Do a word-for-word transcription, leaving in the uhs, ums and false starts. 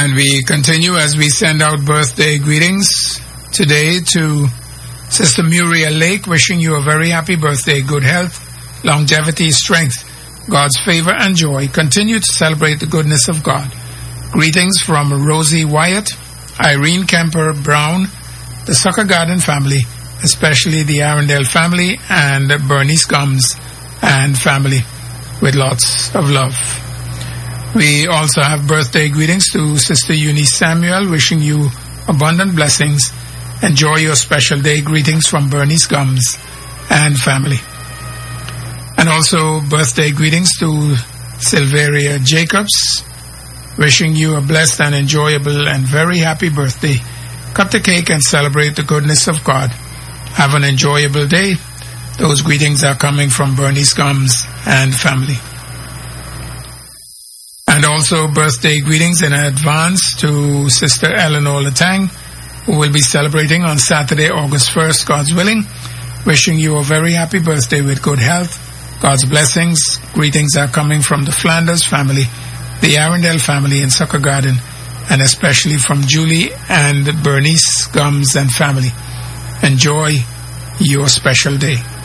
And we continue as we send out birthday greetings today to Sister Muriel Lake, wishing you a very happy birthday, good health, longevity, strength, God's favor and joy. Continue to celebrate the goodness of God. Greetings from Rosie Wyatt, Irene Kemper Brown, the Sucker Garden family, especially the Arundel family, and Bernice Gums and family, with lots of love. We also have birthday greetings to Sister Eunice Samuel, wishing you abundant blessings. Enjoy your special day. Greetings from Bernice Gums and family. And also birthday greetings to Silveria Jacobs, wishing you a blessed and enjoyable and very happy birthday. Cut the cake and celebrate the goodness of God. Have an enjoyable day. Those greetings are coming from Bernice Gums and family. And also birthday greetings in advance to Sister Eleanor Latang, who will be celebrating on Saturday, August first, God's willing. Wishing you a very happy birthday with good health, God's blessings. Greetings are coming from the Flanders family, the Arundel family in Sucker Garden, and especially from Julie and Bernice Gums and family. Enjoy your special day.